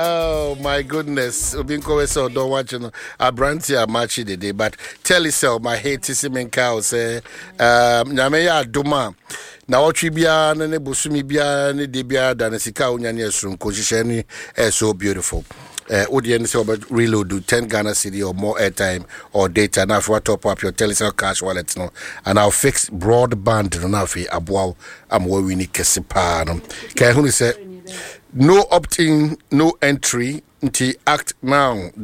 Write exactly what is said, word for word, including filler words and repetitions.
Oh my goodness. Obinko so don't watch no. Abrantia match the day, but Telecel my hate is in cow say um Nameya Duma. Na watch bia na ne bosumi bia ne de bia da na sika onya ne esum ko ni is so beautiful. Uh, audience about reload do ten Ghana cedi or more airtime or data now for top up your Telecel cash wallet no and I'll fix broadband no na fi aboa am we we ni kese pa no kai hu say no opt-in no entry until act now.